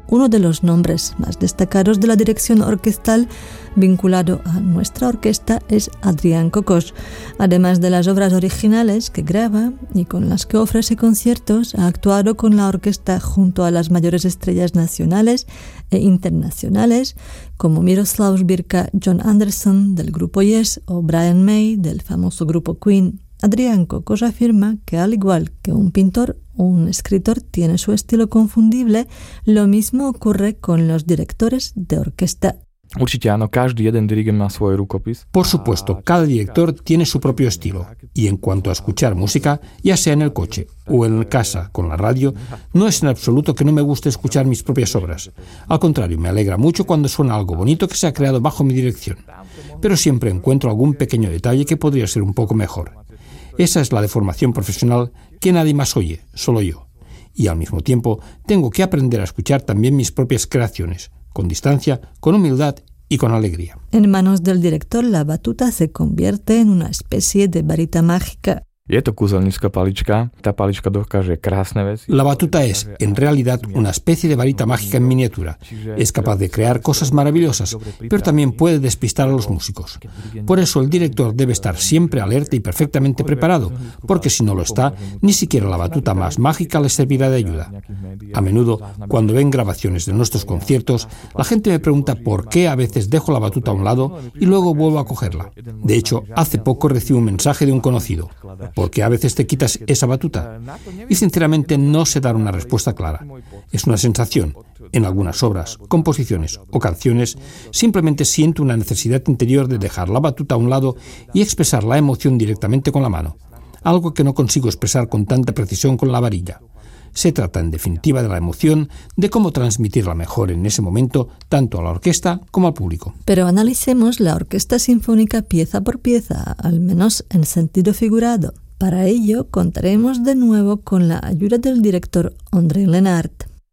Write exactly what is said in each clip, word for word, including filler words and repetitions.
uno de los nombres más destacados de la dirección orquestal vinculado a nuestra orquesta es Adrián Cocos. Además de las obras originales que graba y con las que ofrece conciertos, ha actuado con la orquesta junto a las mayores estrellas nacionales e internacionales como Miroslav Sbirka, John Anderson del grupo Yes o Brian May del famoso grupo Queen. Adrián Cocos afirma que al igual que un pintor o un escritor tiene su estilo confundible, lo mismo ocurre con los directores de orquesta. Určite áno, každý jeden dirigent má svoj rukopis. Por supuesto, cada director tiene su propio estilo. Y en cuanto a escuchar música, ya sea en el coche o en casa con la radio, no es en absoluto que no me guste escuchar mis propias obras. Al contrario, me alegra mucho cuando suena algo bonito que se ha creado bajo mi dirección. Pero siempre encuentro algún pequeño detalle que podría ser un poco mejor. Esa es la deformación profesional que nadie más oye, solo yo. Y al mismo tiempo, tengo que aprender a escuchar también mis propias creaciones, con distancia, con humildad y con alegría. En manos del director, la batuta se convierte en una especie de varita mágica. Je to kúzelnícka palička, tá palička dokáže krásne veci. La batuta es, en realidad, una especie de varita mágica en miniatura. Es capaz de crear cosas maravillosas, pero también puede despistar a los músicos. Por eso el director debe estar siempre alerta y perfectamente preparado, porque si no lo está, ni siquiera la batuta más mágica le servirá de ayuda. A menudo, cuando ven grabaciones de nuestros conciertos, la gente me pregunta por qué a veces dejo la batuta a un lado y luego vuelvo a cogerla. De hecho, hace poco recibí un mensaje de un conocido. ¿Por qué a veces te quitas esa batuta? Y sinceramente no sé dar una respuesta clara. Es una sensación. En algunas obras, composiciones o canciones, simplemente siento una necesidad interior de dejar la batuta a un lado y expresar la emoción directamente con la mano. Algo que no consigo expresar con tanta precisión con la varilla. Se trata, en definitiva, de la emoción, de cómo transmitirla mejor en ese momento, tanto a la orquesta como al público. Pero analicemos la orquesta sinfónica pieza por pieza, al menos en sentido figurado. Para ello, contaremos de nuevo con la ayuda del director Ondrej Lenart.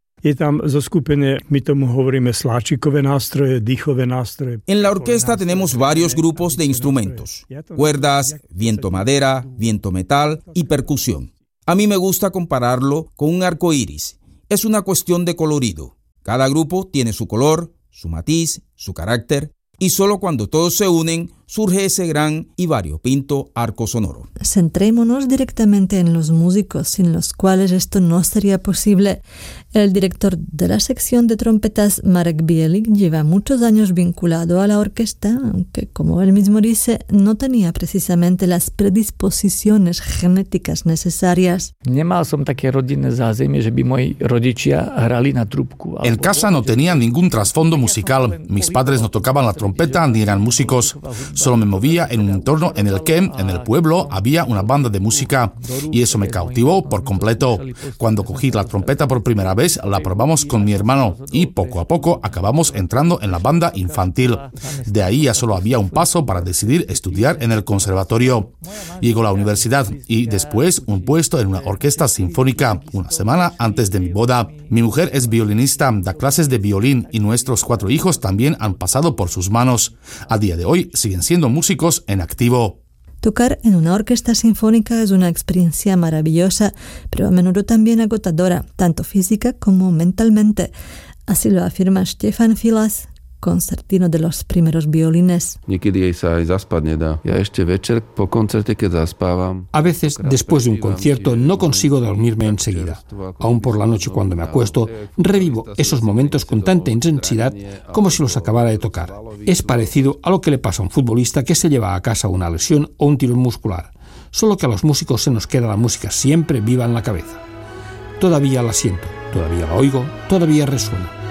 En la orquesta tenemos varios grupos de instrumentos: cuerdas, viento madera, viento metal y percusión. A mí me gusta compararlo con un arco iris. Es una cuestión de colorido. Cada grupo tiene su color, su matiz, su carácter, y solo cuando todos se unen surge ese gran y variopinto arco sonoro. Centrémonos directamente en los músicos, sin los cuales esto no sería posible. El director de la sección de trompetas, Marek Bielik, lleva muchos años vinculado a la orquesta, aunque, como él mismo dice, no tenía precisamente las predisposiciones genéticas necesarias. En casa no tenía ningún trasfondo musical. Mis padres no tocaban la trompeta ni eran músicos. Solo me movía en un entorno en el que, en el pueblo, había una banda de música y eso me cautivó por completo. Cuando cogí la trompeta por primera vez, la probamos con mi hermano y poco a poco acabamos entrando en la banda infantil. De ahí ya solo había un paso para decidir estudiar en el conservatorio. Llegó la universidad y después un puesto en una orquesta sinfónica, una semana antes de mi boda. Mi mujer es violinista, da clases de violín y nuestros cuatro hijos también han pasado por sus manos. A día de hoy siguen siendo músicos en activo. Tocar en una orquesta sinfónica es una experiencia maravillosa, pero a menudo también agotadora, tanto física como mentalmente. Así lo afirma Stefan Filas, concertino de los primeros violines. A veces, después de un concierto, no consigo dormirme enseguida. Aún por la noche cuando me acuesto, revivo esos momentos con tanta intensidad como si los acabara de tocar. Es parecido a lo que le pasa a un futbolista que se lleva a casa una lesión o un tirón muscular, solo que a los músicos se nos queda la música siempre viva en la cabeza. Todavía la siento, todavía la oigo, todavía resuena.